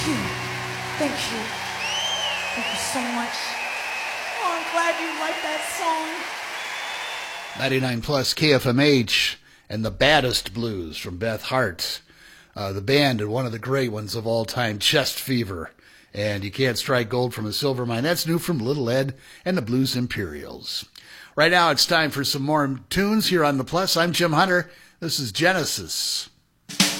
you. Thank you. Thank you so much. Oh, I'm glad you like that song. 99 plus KFMH and the Baddest Blues from Beth Hart. The band and one of the great ones of all time, Chest Fever. And You Can't Strike Gold from a Silver Mine. That's new from Little Ed and the Blues Imperials. Right now it's time for some more tunes here on The Plus. I'm Jim Hunter. This is Genesis.